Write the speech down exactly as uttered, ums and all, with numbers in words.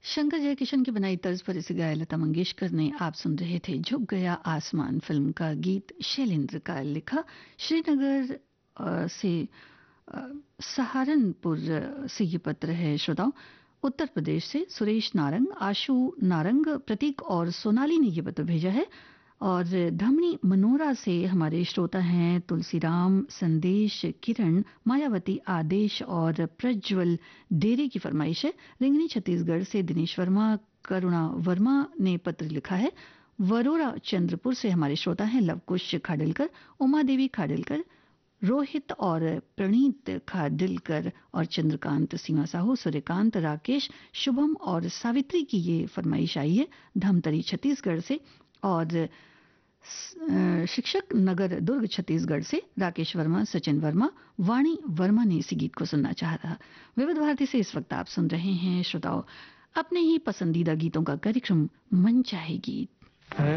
शंकर जयकिशन की बनाई तर्ज पर इसे गाया लता मंगेशकर ने। आप सुन रहे थे झुक गया आसमान फिल्म का गीत शैलेंद्र का लिखा। श्रीनगर अ, से अ, सहारनपुर से ये पत्र है श्रोताओं। उत्तर प्रदेश से सुरेश नारंग, आशु नारंग, प्रतीक और सोनाली ने ये पत्र भेजा है। और धमनी मनोरा से हमारे श्रोता हैं तुलसीराम, संदेश, किरण, मायावती, आदेश और प्रज्वल डेरे की फरमाइश है। रिंगनी छत्तीसगढ़ से दिनेश वर्मा, करुणा वर्मा ने पत्र लिखा है। वरोरा चंद्रपुर से हमारे श्रोता हैं लवकुश खाडिलकर, उमा देवी खाडिलकर, रोहित और प्रणीत खाडिलकर और चंद्रकांत, सीमा साहू, सूर्यकांत, राकेश, शुभम और सावित्री की ये फरमाइश आई है धमतरी छत्तीसगढ़ से। और शिक्षक नगर दुर्ग छत्तीसगढ़ से राकेश वर्मा, सचिन वर्मा, वाणी वर्मा ने इसी गीत को सुनना चाह रहा। विविध भारती से इस वक्त आप सुन रहे हैं श्रोताओं अपने ही पसंदीदा गीतों का कार्यक्रम मन चाहे गीत।